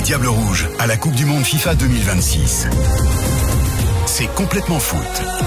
Diables Rouges à la Coupe du Monde FIFA 2026. C'est complètement foot.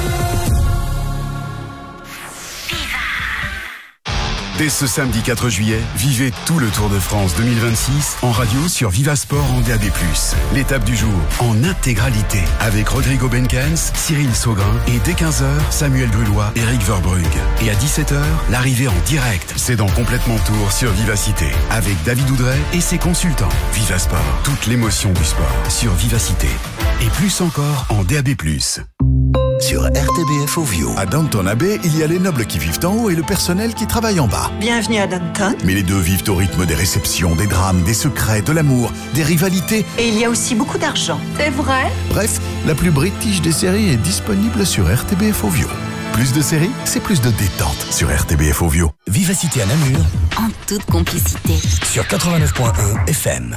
Dès ce samedi 4 juillet, vivez tout le Tour de France 2026 en radio sur Vivasport en DAB+. L'étape du jour en intégralité avec Rodrigo Benkens, Cyril Saugrin et dès 15h, Samuel Brullois, Eric Verbrugge. Et à 17h, l'arrivée en direct. C'est dans Complètement Tour sur Vivacité avec David Oudret et ses consultants. Vivasport, toute l'émotion du sport sur Vivacité. Et plus encore en DAB+. Sur RTBF Ovio. À Downton Abbey, il y a les nobles qui vivent en haut et le personnel qui travaille en bas. Bienvenue à Downton. Mais les deux vivent au rythme des réceptions, des drames, des secrets, de l'amour, des rivalités. Et il y a aussi beaucoup d'argent. C'est vrai? Bref, la plus british des séries est disponible sur RTBF Ovio. Plus de séries, c'est plus de détente sur RTBF Ovio. Vivacité à Namur. En toute complicité. Sur 89.1 FM.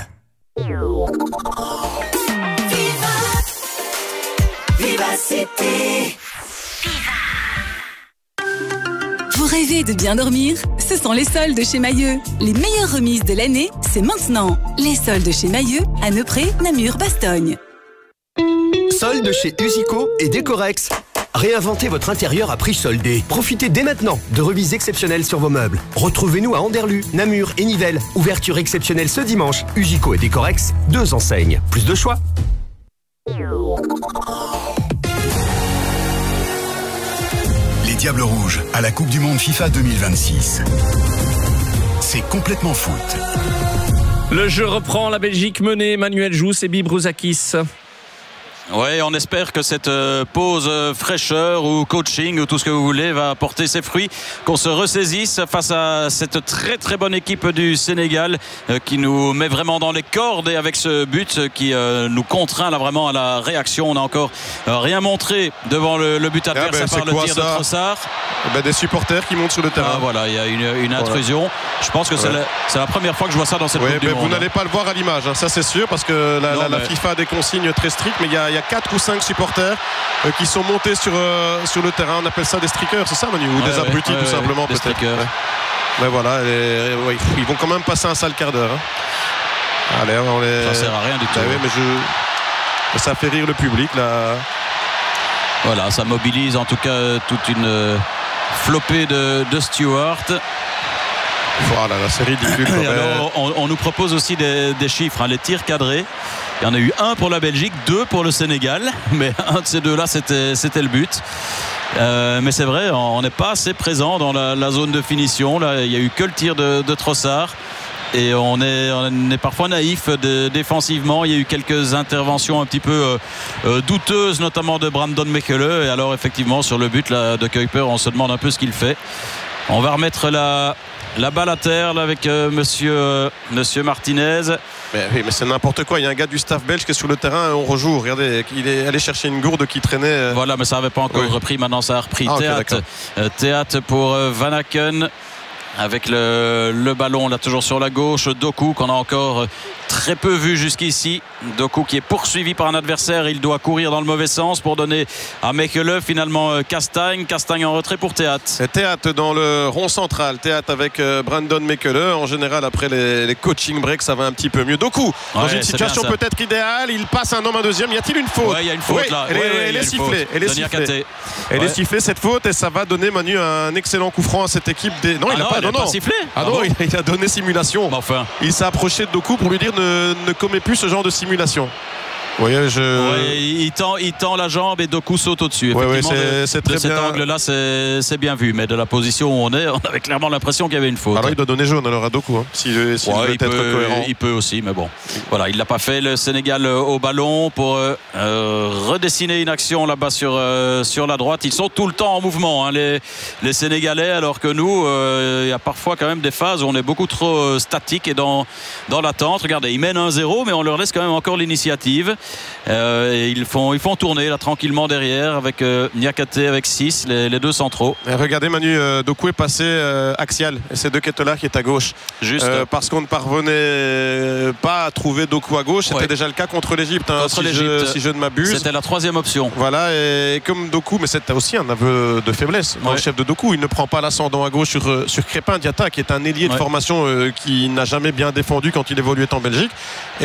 Vivacité. Vous rêvez de bien dormir? Ce sont les soldes chez Mailleux. Les meilleures remises de l'année, c'est maintenant. Les soldes chez Mailleux, à Neupré, Namur, Bastogne. Soldes chez Usico et Décorex. Réinventez votre intérieur à prix soldé. Profitez dès maintenant de remises exceptionnelles sur vos meubles. Retrouvez-nous à Anderlu, Namur et Nivelles. Ouverture exceptionnelle ce dimanche. Usico et Décorex, 2 enseignes. Plus de choix. Les Diables Rouges à la Coupe du Monde FIFA 2026. C'est complètement foot. Le jeu reprend, la Belgique menée, Manuel Jousse et Bibruzakis. Ouais, on espère que cette pause fraîcheur ou coaching ou tout ce que vous voulez va apporter ses fruits, qu'on se ressaisisse face à cette très très bonne équipe du Sénégal qui nous met vraiment dans les cordes et avec ce but qui nous contraint là vraiment à la réaction. On n'a encore rien montré devant le but adverse à part le tir de Trossard. Des supporters qui montent sur le terrain. Voilà, il y a une intrusion. Je pense que c'est la première fois que je vois ça dans cette Coupe du Monde. Vous n'allez pas le voir à l'image, ça c'est sûr, parce que la FIFA a des consignes très strictes, mais il y a 4 ou 5 supporters qui sont montés sur le terrain. On appelle ça des streakers, c'est ça Manu? Ou des abrutis tout simplement des peut-être. Mais voilà, ils vont quand même passer un sale quart d'heure. Allez, ça sert à rien du tout. Mais ça fait rire le public là. Voilà, ça mobilise en tout cas toute une flopée de Stewart. Voilà, c'est ridicule. Alors, on nous propose aussi des chiffres, les tirs cadrés. Il y en a eu 1 pour la Belgique, 2 pour le Sénégal, mais un de ces deux-là c'était le but. Mais c'est vrai, on n'est pas assez présent dans la zone de finition. Là, il n'y a eu que le tir de Trossard. Et on est parfois naïf défensivement. Il y a eu quelques interventions un petit peu douteuses, notamment de Brandon Mechelen. Et alors effectivement sur le but là, de Kuiper, on se demande un peu ce qu'il fait. On va remettre la balle à terre là, avec monsieur Martinez. Mais c'est n'importe quoi. Il y a un gars du staff belge qui est sur le terrain et on rejoue. Regardez, il est allé chercher une gourde qui traînait. Voilà, mais ça n'avait pas encore repris. Maintenant ça a repris. Théâtre pour Van Aken. Avec le ballon là toujours sur la gauche, Doku qu'on a encore très peu vu jusqu'ici. Doku qui est poursuivi par un adversaire, il doit courir dans le mauvais sens pour donner à Mechelen. Finalement Castagne en retrait pour Théâtre. Théâtre dans le rond central, Théâtre avec Brandon Mechelen. En général après les coaching breaks ça va un petit peu mieux. Doku dans une situation peut-être idéale, il passe un homme à deuxième. Y a-t-il une faute? Il y a une faute là. Elle est sifflée. Elle est sifflée cette faute et ça va donner Manu un excellent coup franc à cette équipe des... Non, il n'a pas sifflé. Il a donné simulation. Enfin. Il s'est approché de Doku pour lui dire ne commets plus ce genre de simulation. Il tend la jambe et Doku saute au-dessus. C'est très de cet bien. angle-là, c'est bien vu. Mais de la position où on avait clairement l'impression qu'il y avait une faute. Alors il doit donner jaune alors à Doku. S'il veut être cohérent. Il peut aussi, mais bon. Voilà, il l'a pas fait. Le Sénégal au ballon pour redessiner une action là-bas sur la droite. Ils sont tout le temps en mouvement, les Sénégalais, alors que nous, il y a parfois quand même des phases où on est beaucoup trop statique et dans l'attente. Regardez, ils mènent 1-0, mais on leur laisse quand même encore l'initiative. Et ils font tourner là tranquillement derrière avec Niakate avec 6, les deux centraux. Et regardez, Manu, Doku est passé axial et c'est De Ketelaere qui est à gauche. Juste parce qu'on ne parvenait pas à trouver Doku à gauche. C'était déjà le cas contre l'Égypte, si je ne m'abuse. C'était la 3e option. Voilà, et comme Doku, mais c'était aussi un aveu de faiblesse dans le chef de Doku. Il ne prend pas l'ascendant à gauche sur Crépin Diatta, qui est un ailier de formation qui n'a jamais bien défendu quand il évoluait en Belgique.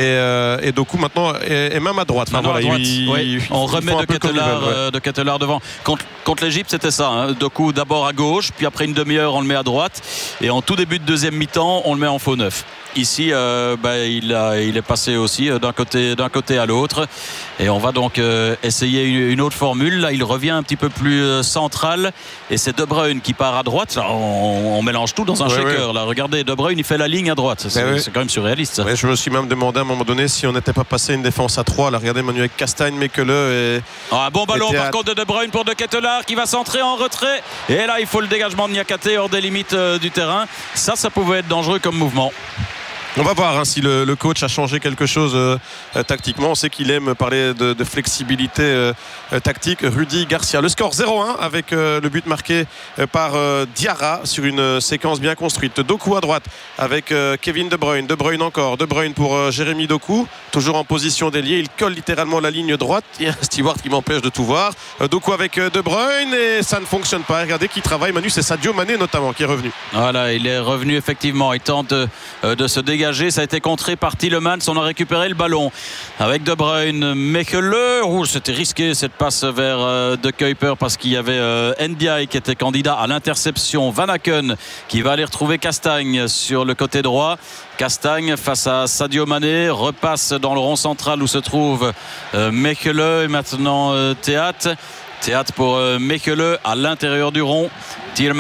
Et Doku maintenant est même à droite. Enfin, voilà, on remet De Ketelaere devant. Contre l'Égypte, c'était ça. Hein. Doku d'abord à gauche, puis après une demi-heure, on le met à droite. Et en tout début de deuxième mi-temps, on le met en faux neuf. Ici, il est passé aussi d'un côté à l'autre. Et on va donc essayer une autre formule. Là, il revient un petit peu plus central. Et c'est De Bruyne qui part à droite. Là, on mélange tout dans un shaker. Là, regardez, De Bruyne, il fait la ligne à droite. C'est quand même surréaliste. Ça. Je me suis même demandé à un moment donné si on n'était pas passé une défense à 3. Là, regardez, Manu, avec Castagne, Mekele et... un bon ballon par contre de Bruyne pour De Ketelaere qui va centrer en retrait. Et là, il faut le dégagement de Niakate hors des limites du terrain. Ça pouvait être dangereux comme mouvement. On va voir si le coach a changé quelque chose tactiquement. On sait qu'il aime parler de flexibilité tactique. Rudy Garcia. Le score 0-1 avec le but marqué par Diarra sur une séquence bien construite. Doku à droite avec Kevin De Bruyne. De Bruyne encore. De Bruyne pour Jérémy Doku. Toujours en position d'ailier. Il colle littéralement la ligne droite. Il y a un steward qui m'empêche de tout voir. Doku avec De Bruyne et ça ne fonctionne pas. Regardez qui travaille, Manu. C'est Sadio Mané notamment qui est revenu. Voilà, il est revenu effectivement. Il tente de se dégager. Ça a été contré par Tielemans. On a récupéré le ballon avec De Bruyne. Mekele, c'était risqué cette passe vers De Kuyper parce qu'il y avait Ndiaye qui était candidat à l'interception. Van Aken qui va aller retrouver Castagne sur le côté droit. Castagne face à Sadio Mané, repasse dans le rond central où se trouve Mekele et maintenant Théâtre pour Mekele à l'intérieur du rond.